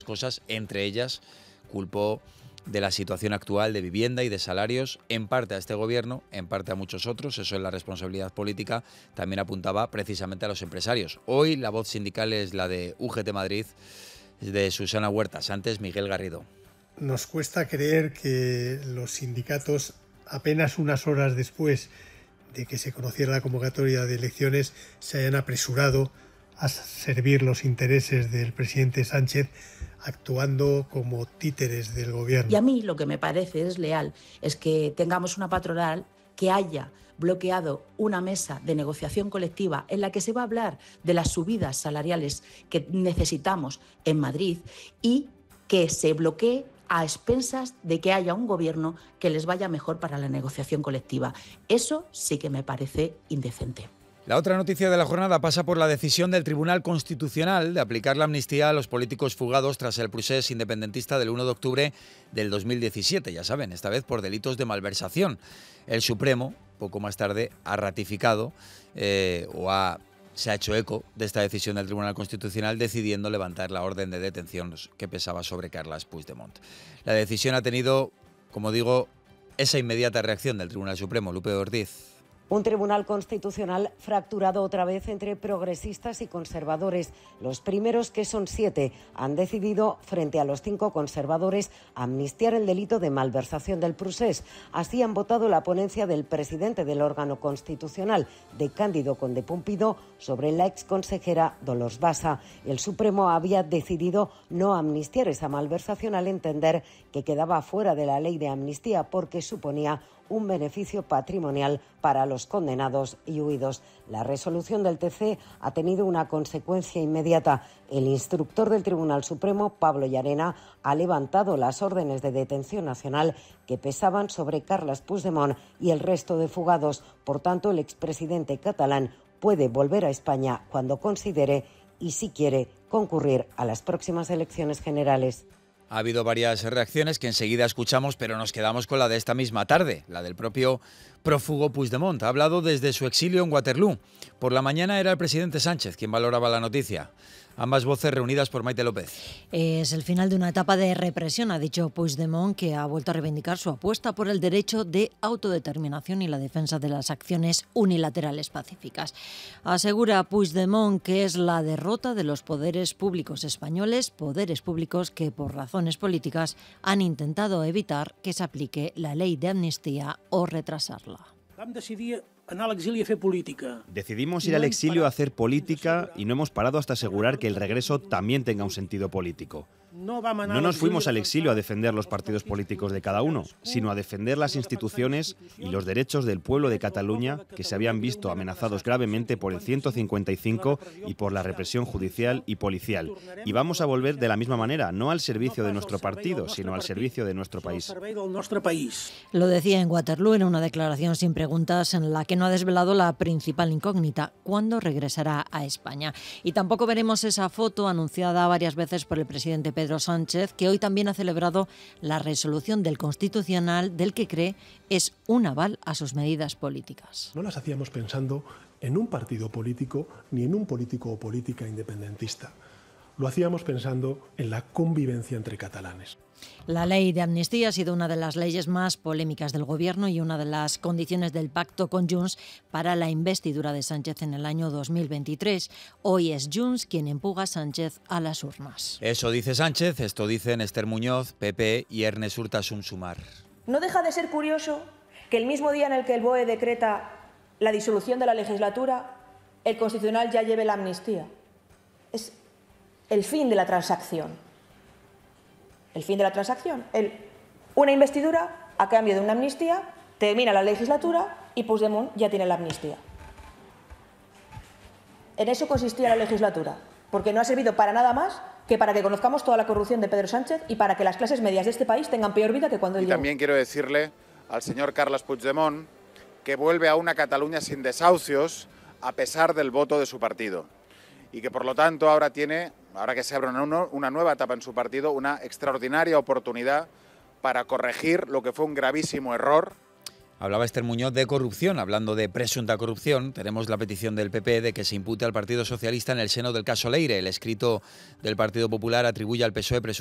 cosas, entre ellas culpó de la situación actual de vivienda y de salarios, en parte a este gobierno, en parte a muchos otros. Eso es la responsabilidad política. También apuntaba precisamente a los empresarios. Hoy la voz sindical es la de UGT Madrid, de Susana Huertas. Antes, Miguel Garrido. Nos cuesta creer que los sindicatos, apenas unas horas después de que se conociera la convocatoria de elecciones, se hayan apresurado a servir los intereses del presidente Sánchez, actuando como títeres del gobierno. Y a mí lo que me parece desleal es que tengamos una patronal que haya bloqueado una mesa de negociación colectiva en la que se va a hablar de las subidas salariales que necesitamos en Madrid y que se bloquee a expensas de que haya un gobierno que les vaya mejor para la negociación colectiva. Eso sí que me parece indecente. La otra noticia de la jornada pasa por la decisión del Tribunal Constitucional de aplicar la amnistía a los políticos fugados tras el procés independentista del 1 de octubre del 2017. Ya saben, esta vez por delitos de malversación. El Supremo, poco más tarde, ha ratificado se ha hecho eco de esta decisión del Tribunal Constitucional, decidiendo levantar la orden de detención que pesaba sobre Carles Puigdemont. La decisión ha tenido, como digo, esa inmediata reacción del Tribunal Supremo. Lupe Ortiz. Un tribunal constitucional fracturado otra vez entre progresistas y conservadores. Los primeros, que son 7, han decidido, frente a los 5 conservadores, amnistiar el delito de malversación del procés. Así han votado la ponencia del presidente del órgano constitucional, de Cándido Conde Pumpido, sobre la exconsejera Dolors Bassa. El Supremo había decidido no amnistiar esa malversación al entender que quedaba fuera de la ley de amnistía porque suponía un beneficio patrimonial para los condenados y huidos. La resolución del TC ha tenido una consecuencia inmediata. El instructor del Tribunal Supremo, Pablo Llarena, ha levantado las órdenes de detención nacional que pesaban sobre Carles Puigdemont y el resto de fugados. Por tanto, el expresidente catalán puede volver a España cuando considere y, si quiere, concurrir a las próximas elecciones generales. Ha habido varias reacciones que enseguida escuchamos, pero nos quedamos con la de esta misma tarde, la del propio prófugo Puigdemont. Ha hablado desde su exilio en Waterloo. Por la mañana era el presidente Sánchez quien valoraba la noticia. Ambas voces reunidas por Maite López. Es el final de una etapa de represión, ha dicho Puigdemont, que ha vuelto a reivindicar su apuesta por el derecho de autodeterminación y la defensa de las acciones unilaterales pacíficas. Asegura Puigdemont que es la derrota de los poderes públicos españoles, poderes públicos que por razones políticas han intentado evitar que se aplique la ley de amnistía o retrasarla. Decidimos ir al exilio a hacer política y no hemos parado hasta asegurar que el regreso también tenga un sentido político. No nos fuimos al exilio a defender los partidos políticos de cada uno, sino a defender las instituciones y los derechos del pueblo de Cataluña, que se habían visto amenazados gravemente por el 155 y por la represión judicial y policial. Y vamos a volver de la misma manera, no al servicio de nuestro partido, sino al servicio de nuestro país. Lo decía en Waterloo en una declaración sin preguntas en la que no ha desvelado la principal incógnita: ¿cuándo regresará a España? Y tampoco veremos esa foto anunciada varias veces por el presidente Pedro Sánchez, que hoy también ha celebrado la resolución del Constitucional, del que cree es un aval a sus medidas políticas. No las hacíamos pensando en un partido político ni en un político o política independentista. Lo hacíamos pensando en la convivencia entre catalanes. La ley de amnistía ha sido una de las leyes más polémicas del Gobierno y una de las condiciones del pacto con Junts para la investidura de Sánchez en el año 2023. Hoy es Junts quien empuja a Sánchez a las urnas. Eso dice Sánchez, esto dicen Esther Muñoz, PP y Ernest Urtasun Sumar. No deja de ser curioso que el mismo día en el que el BOE decreta la disolución de la legislatura, el Constitucional ya lleve la amnistía. Es el fin de la transacción. El fin de la transacción. Una investidura a cambio de una amnistía, termina la legislatura y Puigdemont ya tiene la amnistía. En eso consistía la legislatura, porque no ha servido para nada más que para que conozcamos toda la corrupción de Pedro Sánchez y para que las clases medias de este país tengan peor vida que cuando él llegó. Y también quiero decirle al señor Carles Puigdemont que vuelve a una Cataluña sin desahucios a pesar del voto de su partido. Y que por lo tanto ahora que se abre una nueva etapa en su partido, una extraordinaria oportunidad para corregir lo que fue un gravísimo error. Hablaba Esther Muñoz de corrupción. Hablando de presunta corrupción, tenemos la petición del PP de que se impute al Partido Socialista en el seno del caso Leire. El escrito del Partido Popular atribuye al PSOE